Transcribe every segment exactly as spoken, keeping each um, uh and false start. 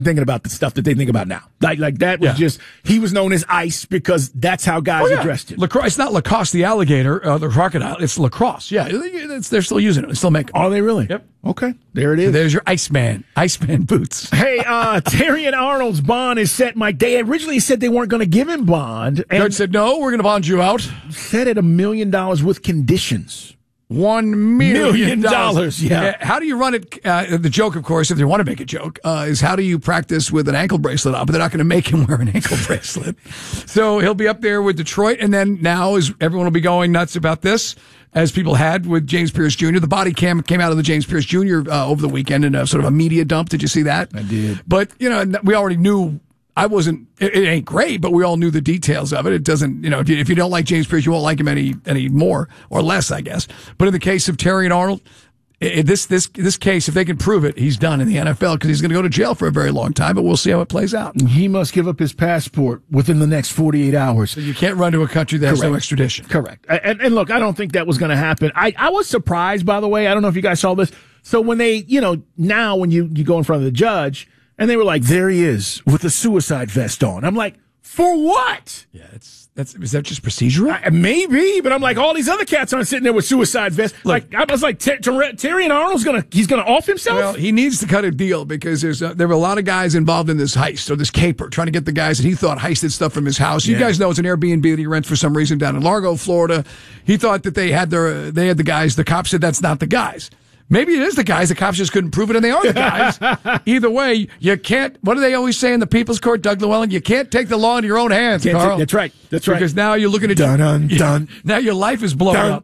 thinking about the stuff that they think about now. Like, like that was Yeah. just, he was known as Ice because that's how guys Oh, yeah. addressed him. Lacrosse, it's not Lacoste the alligator, uh, the crocodile. It's lacrosse. Yeah, it's, they're still using it. They still make it. Are they really? Yep. Okay, there it is. There's your Iceman. Iceman boots. Hey, uh, Terrion Arnold's bond is set. Mike, they originally said they weren't going to give him bond. And Judge said, no, we're going to bond you out. set at a million dollars with conditions. One million, Million dollars, yeah. Uh, How do you run it? Uh, the joke, of course, if they want to make a joke, uh, is how do you practice with an ankle bracelet on? But they're not going to make him wear an ankle bracelet. So he'll be up there with Detroit. And then now is everyone will be going nuts about this, as people had with James Pierce Junior The body cam came out of the James Pierce Junior Uh, over the weekend in a sort of a media dump. Did you see that? I did. But, you know, we already knew. I wasn't, it, it ain't great, but we all knew the details of it. It doesn't, you know, if you, if you don't like James Pierce, you won't like him any, any more or less, I guess. But in the case of Terrion Arnold, it, this, this, this case, if they can prove it, he's done in the N F L because he's going to go to jail for a very long time, but we'll see how it plays out. He must give up his passport within the next forty-eight hours. So you can't run to a country that has Correct. no extradition. Correct. And, and look, I don't think that was going to happen. I, I was surprised, by the way. I don't know if you guys saw this. So when they, you know, now when you, you go in front of the judge, and they were like, there he is with a suicide vest on. I'm like, for what? Yeah, it's that's is that just procedural? I, maybe, but I'm like, all these other cats aren't sitting there with suicide vests. Look, like I was like, Ter- Ter- Terrion Arnold's gonna he's gonna off himself. Well, he needs to cut a deal because there's a, there were a lot of guys involved in this heist or this caper, trying to get the guys that he thought heisted stuff from his house. You Yeah. guys know it's an Airbnb that he rents for some reason down in Largo, Florida. He thought that they had their they had the guys. The cops said that's not the guys. Maybe it is the guys. The cops just couldn't prove it, and they are the guys. Either way, you can't. What do they always say in the People's Court, Doug Llewellyn? You can't take the law into your own hands, Can't Carl. take- that's right. That's right. Because now you're looking at Dun, dun, dun. Now your life is blown Dun. up.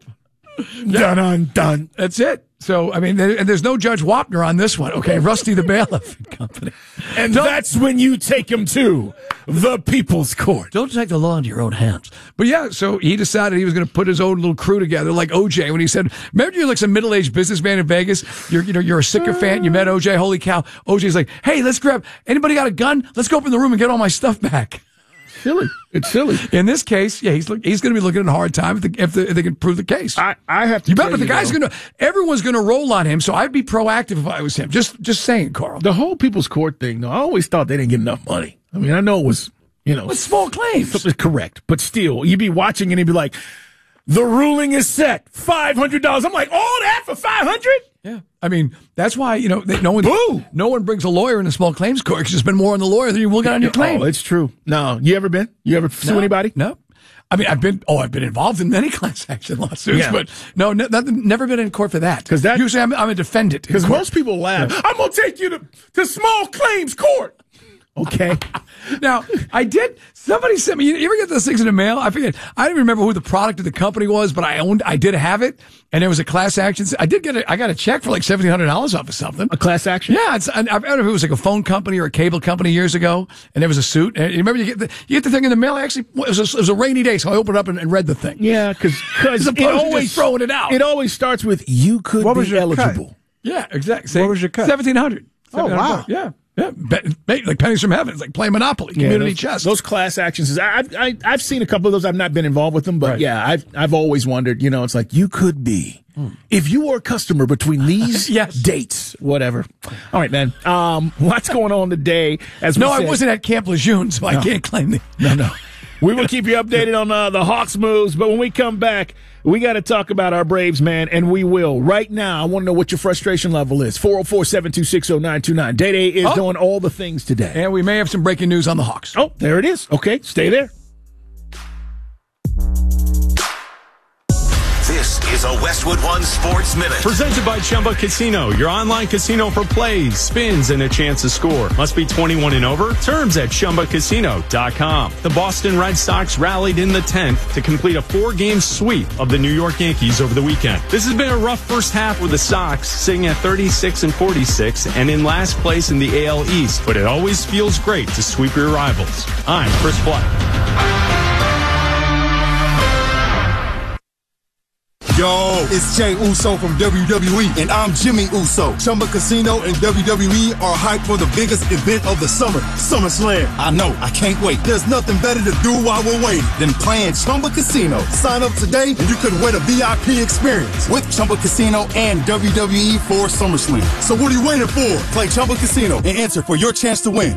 Dun dun dun. That's it. So, I mean, there, and there's no Judge Wapner on this one, okay? Rusty the Bailiff and Company. And Don't- that's when you take him to the People's Court. Don't take the law into your own hands. But yeah, so he decided he was going to put his own little crew together, like O J, when he said, remember you're like some middle-aged businessman in Vegas? You're, you know, you're a sycophant. You met O J. Holy cow. O J's like, hey, let's grab, anybody got a gun? Let's go up in the room and get all my stuff back. Silly. It's silly. In this case, yeah, he's look, he's going to be looking at a hard time if, the, if, the, if they can prove the case. I, I have to you bet, tell but the you, guy's though, going to, everyone's going to roll on him, so I'd be proactive if I was him. Just, just saying, Carl. the whole People's Court thing, though, I always thought they didn't get enough money. I mean, I know it was, you know. With small claims. Correct. But still, you'd be watching and he'd be like, the ruling is set. five hundred dollars. I'm like, all that for five hundred dollars? Yeah, I mean that's why you know they, no one Boo! no one brings a lawyer in a small claims court because you spend more on the lawyer than you will get on your claim. Oh, it's true. No, you ever been? You ever sue No, anybody? No. I mean, I've been oh, I've been involved in many class action lawsuits, Yeah. but no, ne- nothing, never been in court for that. 'Cause that- usually I'm, I'm a defendant. in Because court. most people laugh. I'm gonna take you to to small claims court. Okay. Now, I did. Somebody sent me. You ever get those things in the mail? I forget. I don't even remember who the product of the company was, but I owned. I did have it, and there was a class action. I did get. A, I got a check for like seventeen hundred dollars off of something. A class action? Yeah, it's, I, I don't know if it was like a phone company or a cable company years ago, and there was a suit. And you remember you get the you get the thing in the mail. Actually, it was a, it was a rainy day, so I opened it up and, and read the thing. Yeah, because As it opposed to always just throwing it out. It always starts with you could What was be your eligible. cut? Yeah, exactly. What was your cut? Seventeen hundred. Oh, wow. Yeah, yeah. Be, be, like pennies from heaven. It's like playing Monopoly, community those, chess. Those class actions. Is, I, I, I've seen a couple of those. I've not been involved with them, but Right. yeah, I've I've always wondered. You know, it's like you could be if you were a customer between these Yes. dates, whatever. All right, man. Um, what's going on today? As we no, I said- wasn't at Camp Lejeune, so I can't claim the. No, no. We will keep you updated on uh, the Hawks moves, but when we come back, we got to talk about our Braves, man, and we will. Right now, I want to know what your frustration level is. four oh four, seven two six, oh nine two nine. Day-Day is Oh. doing all the things today. And we may have some breaking news on the Hawks. Oh, there it is. Okay, stay there. This is a Westwood One Sports Minute. Presented by Chumba Casino, your online casino for plays, spins, and a chance to score. Must be twenty-one and over. Terms at chumba casino dot com. The Boston Red Sox rallied in the tenth to complete a four-game sweep of the New York Yankees over the weekend. This has been a rough first half with the Sox sitting at thirty-six and forty-six and in last place in the A L East, but it always feels great to sweep your rivals. I'm Chris Black. Yo, it's Jey Uso from W W E, and I'm Jimmy Uso. Chumba Casino and W W E are hyped for the biggest event of the summer, SummerSlam. I know, I can't wait. There's nothing better to do while we're waiting than playing Chumba Casino. Sign up today, and you could win a V I P experience with Chumba Casino and W W E for SummerSlam. So what are you waiting for? Play Chumba Casino and enter for your chance to win.